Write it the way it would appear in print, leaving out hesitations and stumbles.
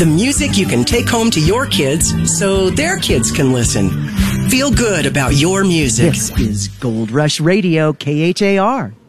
The music you can take home to your kids so their kids can listen. Feel good about your music. This is Gold Rush Radio, KHAR.